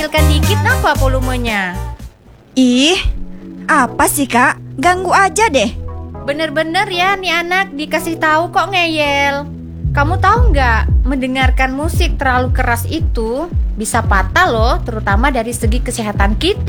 kecilkan dikit apa volumenya. Ih, apa sih Kak? Ganggu aja deh. Bener-bener ya nih anak dikasih tahu kok ngeyel. Kamu tahu nggak, mendengarkan musik terlalu keras itu bisa fatal loh, terutama dari segi kesehatan kita.